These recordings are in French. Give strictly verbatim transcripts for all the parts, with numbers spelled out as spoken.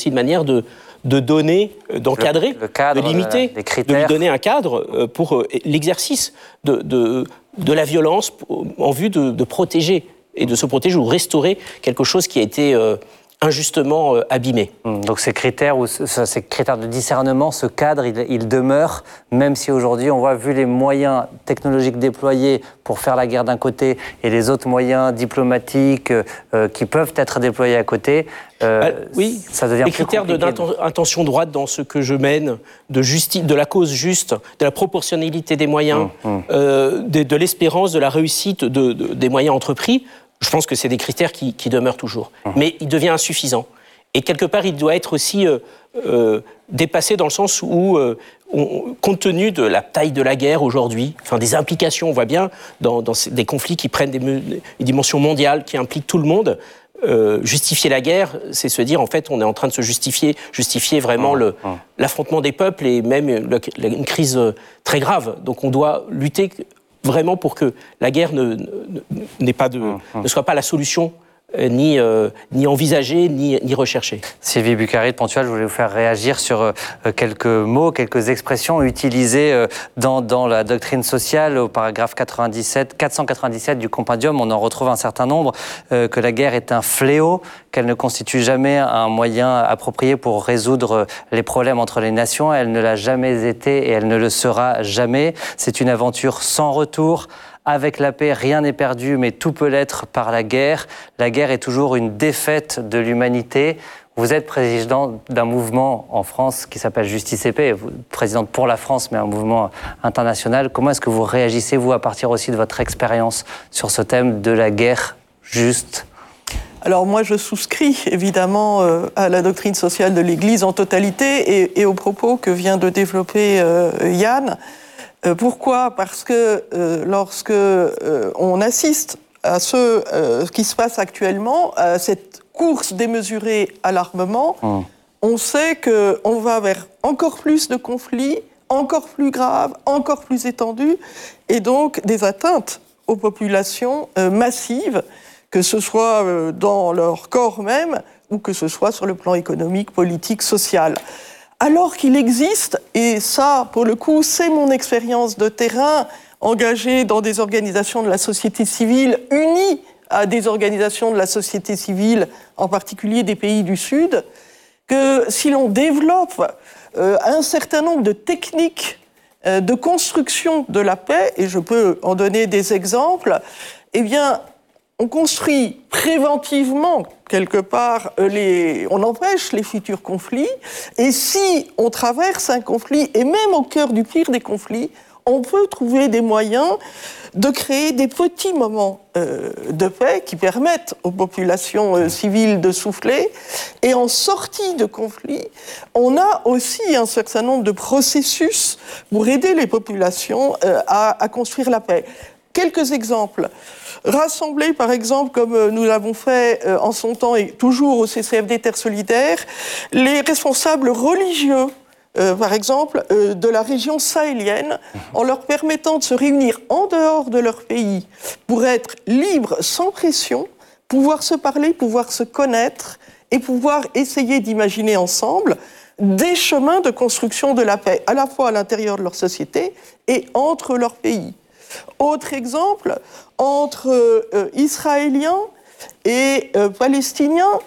aussi une manière de, de donner, d'encadrer, le, le cadre, de limiter, les critères. de lui donner un cadre pour l'exercice de, de, de la violence en vue de, de protéger et de se protéger ou restaurer quelque chose qui a été euh, injustement euh, abîmé. Donc ces critères, ou ce, ces critères de discernement, ce cadre, il, il demeure, même si aujourd'hui on voit, vu les moyens technologiques déployés pour faire la guerre d'un côté et les autres moyens diplomatiques euh, qui peuvent être déployés à côté, euh, ah, oui, ça devient les plus critères compliqué. d'intention droite dans ce que je mène, de, justi- de la cause juste, de la proportionnalité des moyens, mmh, mmh. Euh, de, de l'espérance, de la réussite de, de, des moyens entrepris. Je pense que c'est des critères qui, qui demeurent toujours. Mmh. Mais il devient insuffisant. Et quelque part, il doit être aussi euh, euh, dépassé dans le sens où, euh, on, compte tenu de la taille de la guerre aujourd'hui, enfin des implications, on voit bien, dans, dans des conflits qui prennent des, des dimensions mondiales, qui impliquent tout le monde, euh, justifier la guerre, c'est se dire, en fait, on est en train de se justifier, justifier vraiment mmh. le, mmh. l'affrontement des peuples et même le, la, une crise très grave. Donc on doit lutter vraiment pour que la guerre ne, ne, n'ait pas de, mmh. ne soit pas la solution euh, ni, euh, ni envisagée, ni, ni recherchée. Sylvie Bucari de Pontual, je voulais vous faire réagir sur euh, quelques mots, quelques expressions utilisées euh, dans, dans la doctrine sociale au paragraphe quatre-vingt-dix-sept, quatre cent quatre-vingt-dix-sept du Compendium. On en retrouve un certain nombre, euh, que la guerre est un fléau, qu'elle ne constitue jamais un moyen approprié pour résoudre les problèmes entre les nations. Elle ne l'a jamais été et elle ne le sera jamais. C'est une aventure sans retour. Avec la paix, rien n'est perdu, mais tout peut l'être par la guerre. La guerre est toujours une défaite de l'humanité. Vous êtes président d'un mouvement en France qui s'appelle Justice et Paix, vous, présidente pour la France, mais un mouvement international. Comment est-ce que vous réagissez, vous, à partir aussi de votre expérience sur ce thème de la guerre juste ? Alors moi, je souscris évidemment euh, à la doctrine sociale de l'Église en totalité et, et aux propos que vient de développer euh, Yann. Euh, pourquoi ? Parce que euh, lorsque euh, on assiste à ce euh, qui se passe actuellement, à cette course démesurée à l'armement, mmh. on sait qu'on va vers encore plus de conflits, encore plus graves, encore plus étendus, et donc des atteintes aux populations euh, massives, que ce soit euh, dans leur corps même, ou que ce soit sur le plan économique, politique, social. Alors qu'il existe, et ça, pour le coup, c'est mon expérience de terrain, engagée dans des organisations de la société civile, unies à des organisations de la société civile, en particulier des pays du Sud, que si l'on développe euh, un certain nombre de techniques euh, de construction de la paix, et je peux en donner des exemples, eh bien, on construit préventivement, quelque part, les, on empêche les futurs conflits. Et si on traverse un conflit, et même au cœur du pire des conflits, on peut trouver des moyens de créer des petits moments euh, de paix qui permettent aux populations euh, civiles de souffler. Et en sortie de conflit, on a aussi un certain nombre de processus pour aider les populations euh, à, à construire la paix. Quelques exemples. Rassembler, par exemple, comme nous l'avons fait euh, en son temps et toujours au C C F D Terre Solidaire, les responsables religieux, euh, par exemple, euh, de la région sahélienne, en leur permettant de se réunir en dehors de leur pays pour être libres, sans pression, pouvoir se parler, pouvoir se connaître et pouvoir essayer d'imaginer ensemble des chemins de construction de la paix, à la fois à l'intérieur de leur société et entre leurs pays. Autre exemple, entre euh, Israéliens et euh, Palestiniens,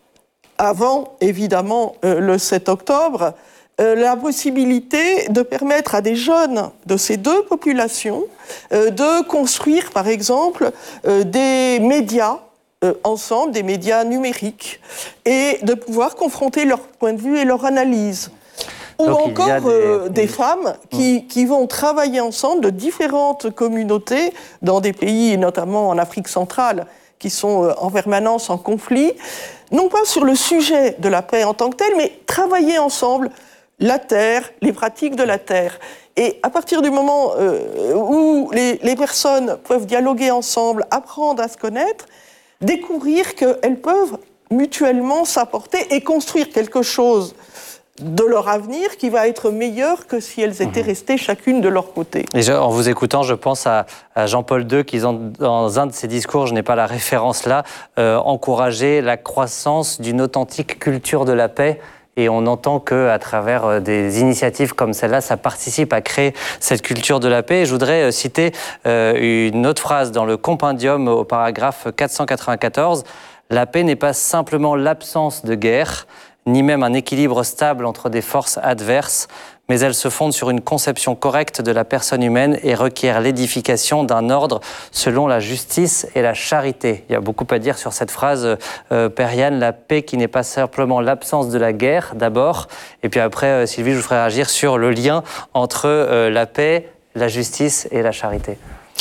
avant évidemment euh, le sept octobre, euh, la possibilité de permettre à des jeunes de ces deux populations euh, de construire par exemple euh, des médias euh, ensemble, des médias numériques, et de pouvoir confronter leur point de vue et leur analyse. Ou donc, encore des... Euh, des femmes qui, qui vont travailler ensemble de différentes communautés dans des pays, et notamment en Afrique centrale, qui sont euh, en permanence en conflit, non pas sur le sujet de la paix en tant que tel, mais travailler ensemble la terre, les pratiques de la terre. Et à partir du moment euh, où les, les personnes peuvent dialoguer ensemble, apprendre à se connaître, découvrir qu'elles peuvent mutuellement s'apporter et construire quelque chose de leur avenir qui va être meilleur que si elles étaient restées chacune de leur côté. Et je, en vous écoutant, je pense à, à Jean-Paul deux qui, dans un de ses discours, je n'ai pas la référence là, euh, encourageait la croissance d'une authentique culture de la paix. Et on entend qu'à travers des initiatives comme celle-là, ça participe à créer cette culture de la paix. Et je voudrais citer euh, une autre phrase dans le compendium au paragraphe quatre cent quatre-vingt-quatorze. « La paix n'est pas simplement l'absence de guerre, ni même un équilibre stable entre des forces adverses, mais elle se fonde sur une conception correcte de la personne humaine et requiert l'édification d'un ordre selon la justice et la charité. » Il y a beaucoup à dire sur cette phrase, euh, Père Yann, la paix qui n'est pas simplement l'absence de la guerre, d'abord, et puis après, euh, Sylvie, je vous ferai réagir sur le lien entre euh, la paix, la justice et la charité.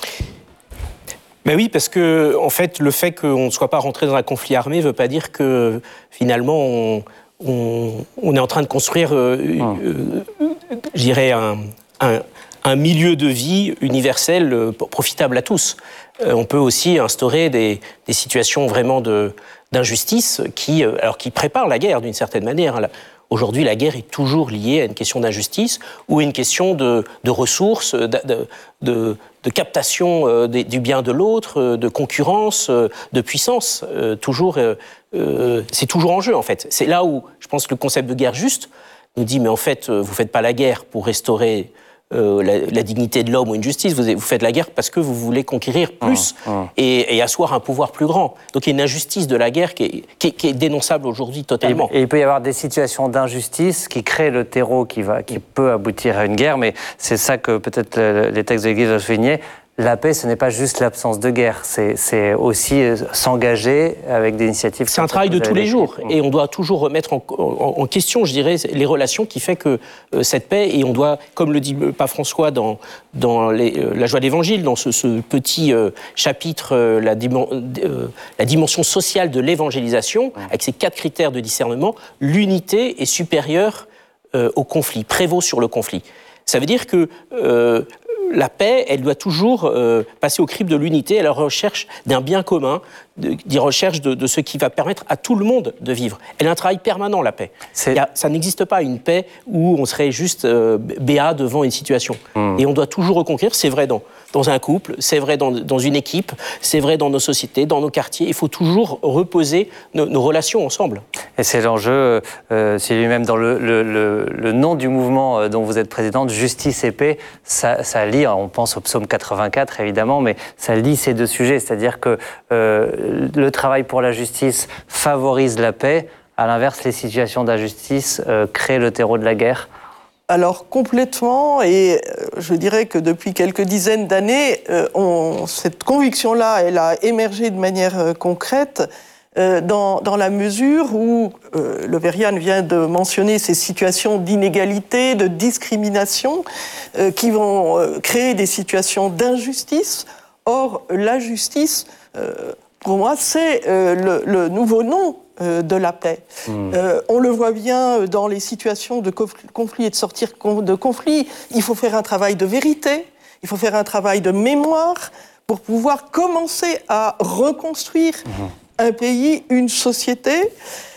Ben oui, parce que en fait, le fait qu'on ne soit pas rentré dans un conflit armé ne veut pas dire que finalement on, on, on est en train de construire, euh, hum. euh, je dirais, un, un, un milieu de vie universel euh, profitable à tous. Euh, on peut aussi instaurer des, des situations vraiment de, d'injustice qui, euh, alors, qui préparent la guerre d'une certaine manière. Hein. Aujourd'hui, la guerre est toujours liée à une question d'injustice ou à une question de, de ressources, de, de, de, de captation euh, des, du bien de l'autre, euh, de concurrence, euh, de puissance. Euh, toujours, euh, euh, c'est toujours en jeu, en fait. C'est là où, je pense que le concept de guerre juste nous dit, mais en fait, vous ne faites pas la guerre pour restaurer euh, la, la dignité de l'homme ou une justice, vous, vous faites la guerre parce que vous voulez conquérir plus mmh, mmh. Et, et asseoir un pouvoir plus grand. Donc il y a une injustice de la guerre qui est, qui est, qui est dénonçable aujourd'hui totalement. Et, et il peut y avoir des situations d'injustice qui créent le terreau qui, va, qui peut aboutir à une guerre, mais c'est ça que peut-être le, les textes de l'Église veulent souligner. La paix, ce n'est pas juste l'absence de guerre, c'est, c'est aussi s'engager avec des initiatives. C'est un travail de tous les jours, et on doit toujours remettre en, en, en question, je dirais, les relations qui fait que euh, cette paix, et on doit, comme le dit le pape François dans, dans les, euh, la joie de l'Évangile, dans ce, ce petit euh, chapitre, euh, la, dimen, euh, la dimension sociale de l'évangélisation, mmh. avec ses quatre critères de discernement, l'unité est supérieure euh, au conflit, prévaut sur le conflit. Ça veut dire que euh, la paix, elle doit toujours euh, passer au crible de l'unité, à la recherche d'un bien commun, de, de recherche de, de ce qui va permettre à tout le monde de vivre. Elle a un travail permanent, la paix. Il y a, ça n'existe pas une paix où on serait juste euh, béat devant une situation. Mmh. Et on doit toujours reconquérir, c'est vrai dans, dans un couple, c'est vrai dans, dans une équipe, c'est vrai dans nos sociétés, dans nos quartiers. Il faut toujours reposer nos, nos relations ensemble. Et c'est l'enjeu, euh, c'est lui-même dans le, le, le, le nom du mouvement dont vous êtes présidente, Justice et Paix, ça, ça lie, on pense au psaume quatre-vingt-quatre évidemment, mais ça lie ces deux sujets, c'est-à-dire que euh, le travail pour la justice favorise la paix, à l'inverse, les situations d'injustice euh, créent le terreau de la guerre. Alors complètement, et je dirais que depuis quelques dizaines d'années, euh, on, cette conviction-là, elle a émergé de manière euh, concrète, euh, dans, dans la mesure où, euh, le Père Yann vient de mentionner ces situations d'inégalité, de discrimination, euh, qui vont euh, créer des situations d'injustice. Or, la justice, euh, pour moi, c'est euh, le, le nouveau nom euh, de la paix. Mmh. Euh, on le voit bien dans les situations de conflit et de sortir de conflit. Il faut faire un travail de vérité, il faut faire un travail de mémoire pour pouvoir commencer à reconstruire mmh. un pays, une société,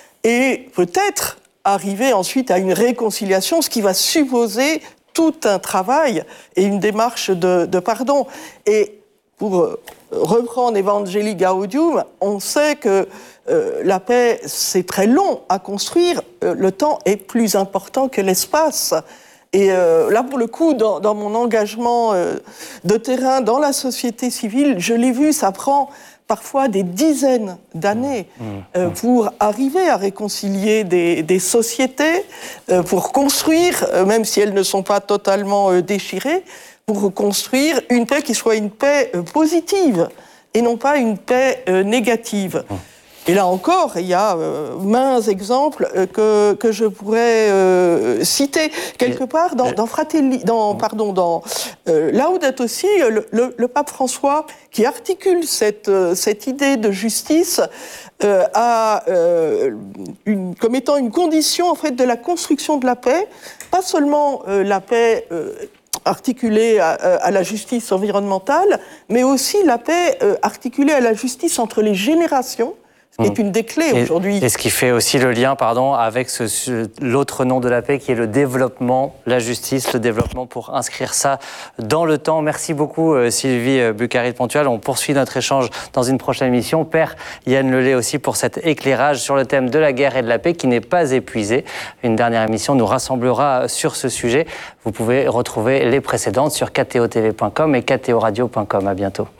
et peut-être arriver ensuite à une réconciliation, ce qui va supposer tout un travail et une démarche de, de pardon. Et pour reprendre Evangelii Gaudium, on sait que euh, la paix, c'est très long à construire. Euh, le temps est plus important que l'espace. Et euh, là, pour le coup, dans, dans mon engagement euh, de terrain dans la société civile, je l'ai vu, ça prend parfois des dizaines d'années euh, pour arriver à réconcilier des, des sociétés, euh, pour construire, euh, même si elles ne sont pas totalement euh, déchirées, pour construire une paix qui soit une paix euh, positive et non pas une paix euh, négative. Et là encore, il y a euh, maints exemples euh, que, que je pourrais euh, citer quelque part dans, dans Fratelli, dans, pardon, dans euh, Laudato Si, le, le, le pape François, qui articule cette, euh, cette idée de justice euh, à, euh, une, comme étant une condition en fait de la construction de la paix, pas seulement euh, la paix euh, articulée à, à la justice environnementale, mais aussi la paix euh, articulée à la justice entre les générations. ce qui est une des clés aujourd'hui. Et ce qui fait aussi le lien, pardon, avec ce, ce, l'autre nom de la paix qui est le développement, la justice, le développement, pour inscrire ça dans le temps. Merci beaucoup Sylvie Buccarry-de-Pontual. On poursuit notre échange dans une prochaine émission. Père Yann Lelay aussi pour cet éclairage sur le thème de la guerre et de la paix qui n'est pas épuisé. Une dernière émission nous rassemblera sur ce sujet. Vous pouvez retrouver les précédentes sur k t o t v point com et k t o radio point com. À bientôt.